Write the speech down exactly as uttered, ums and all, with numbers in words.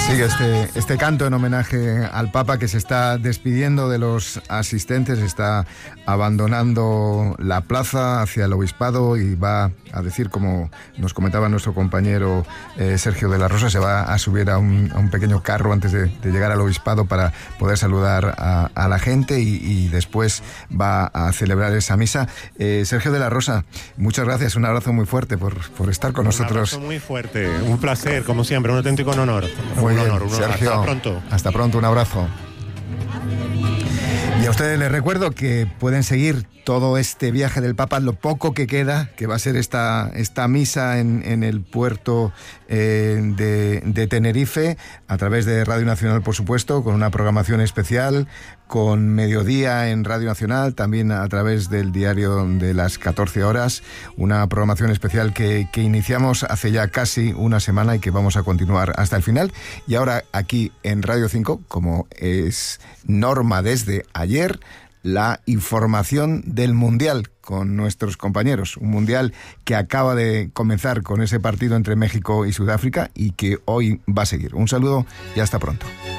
Sigue este, este canto en homenaje al Papa, que se está despidiendo de los asistentes, está abandonando la plaza hacia el obispado y va a decir, como nos comentaba nuestro compañero eh, Sergio de la Rosa, se va a subir a un, a un pequeño carro antes de, de llegar al obispado para poder saludar a, a la gente y, y después va a celebrar esa misa. Eh, Sergio de la Rosa, muchas gracias, un abrazo muy fuerte por, por estar con un nosotros. Un abrazo muy fuerte, un placer, como siempre, un auténtico honor. Muy un bien, honor, un honor. Sergio, hasta pronto. Hasta pronto, un abrazo. Y a ustedes les recuerdo que pueden seguir todo este viaje del Papa, lo poco que queda, que va a ser esta, esta misa en, en el puerto eh, de, de Tenerife, a través de Radio Nacional, por supuesto, con una programación especial, con Mediodía en Radio Nacional, también a través del diario de las catorce horas, una programación especial que, que iniciamos hace ya casi una semana y que vamos a continuar hasta el final. Y ahora aquí en Radio cinco, como es norma desde ayer, la información del Mundial con nuestros compañeros. Un Mundial que acaba de comenzar con ese partido entre México y Sudáfrica y que hoy va a seguir. Un saludo y hasta pronto.